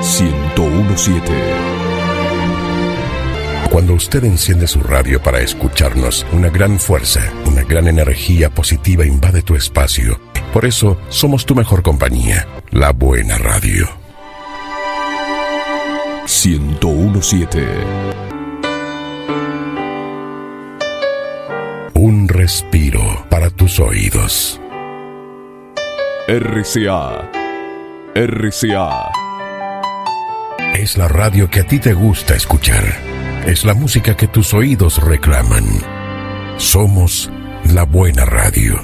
1017. Cuando usted enciende su radio para escucharnos, una gran fuerza, una gran energía positiva invade tu espacio. Por eso, somos tu mejor compañía, La Buena Radio. 1017. Un respiro para tus oídos. RCA. RCA. Es la radio que a ti te gusta escuchar. Es la música que tus oídos reclaman. Somos La Buena Radio.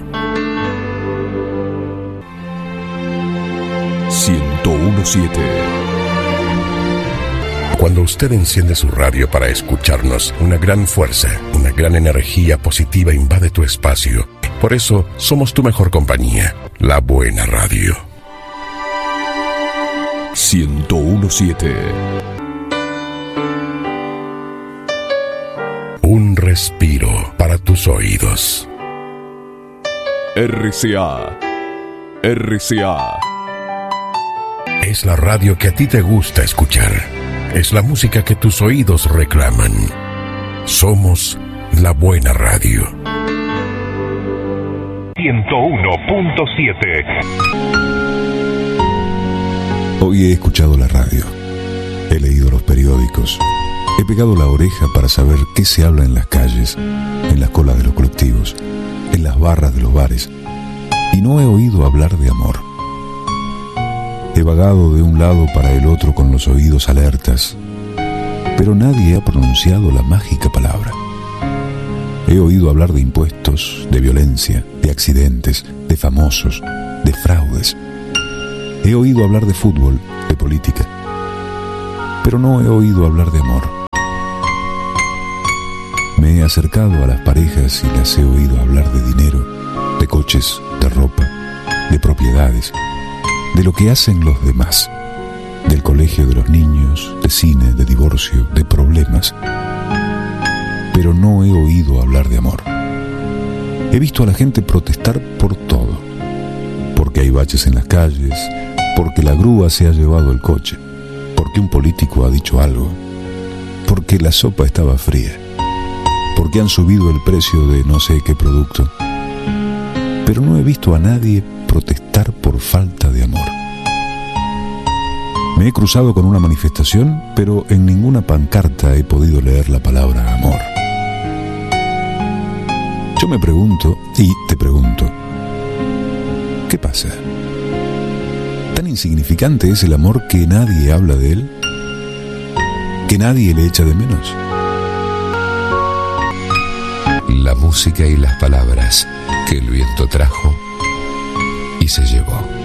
1017. Cuando usted enciende su radio para escucharnos, una gran fuerza, una gran energía positiva invade tu espacio. Por eso, somos tu mejor compañía, La Buena Radio. 1017. Un respiro para tus oídos. RCA. RCA. Es la radio que a ti te gusta escuchar. Es la música que tus oídos reclaman. Somos La Buena Radio. 101.7. Hoy he escuchado la radio. He leído los periódicos. He pegado la oreja para saber qué se habla en las calles, en las colas de los colectivos, en las barras de los bares. Y no he oído hablar de amor. He vagado de un lado para el otro con los oídos alertas, pero nadie ha pronunciado la mágica palabra. He oído hablar de impuestos, de violencia, de accidentes, de famosos, de fraudes. He oído hablar de fútbol, de política, pero no he oído hablar de amor. Me he acercado a las parejas y las he oído hablar de dinero, de coches, de ropa, de propiedades, de lo que hacen los demás, del colegio de los niños, de cine, de divorcio, de problemas. Pero no he oído hablar de amor. He visto a la gente protestar por todo, porque hay baches en las calles, porque la grúa se ha llevado el coche, porque un político ha dicho algo, porque la sopa estaba fría, porque han subido el precio de no sé qué producto. Pero no he visto a nadie protestar por falta de amor. Me he cruzado con una manifestación, pero en ninguna pancarta he podido leer la palabra amor. Yo me pregunto, y te pregunto, ¿qué pasa? ¿Tan insignificante es el amor que nadie habla de él? ¿Que nadie le echa de menos? La música y las palabras que el viento trajo y se llevó.